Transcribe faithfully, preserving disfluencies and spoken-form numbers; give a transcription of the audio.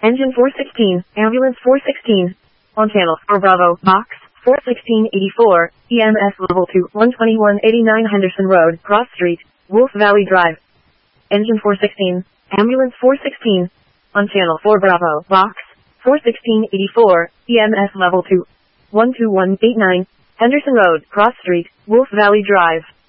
Engine four sixteen, Ambulance four sixteen. On channel four Bravo, Box four sixteen eighty-four, E M S Level two, one twenty-one eighty-nine Henderson Road, Cross Street, Wolf Valley Drive. Engine four sixteen, Ambulance four sixteen. On channel four Bravo, Box four sixteen eighty-four, E M S Level two, one two one eight nine, Henderson Road, Cross Street, Wolf Valley Drive.